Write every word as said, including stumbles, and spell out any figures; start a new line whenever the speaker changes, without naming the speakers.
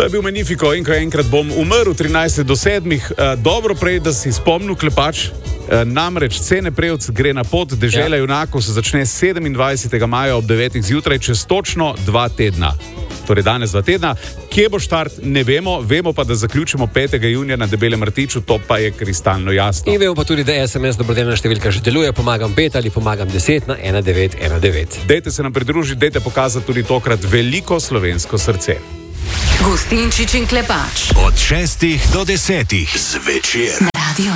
To je bil Magnifico in ko enkrat bom umrl trinajst do sedmih, uh, dobro prej, da si spomnil Klepač. Namreč Cene Prevc gre na pot, Dežela ja. junakov se začne sedemindvajsetega maja ob devetih zjutraj, čez točno dva tedna. Torej danes dva tedna. Kje bo štart, ne vemo, vemo pa, da zaključimo petega junija na Debelem rtiču, to pa je kristalno jasno.
In vemo pa tudi, da es em es dobrodelna številka že deluje, pomagam pet ali pomagam deset na ena devet ena devet.
Dejte se nam pridružiti, dejte pokazati tudi tokrat veliko slovensko srce.
Gustinčič in Klepač.
Od šestih do desetih zvečer.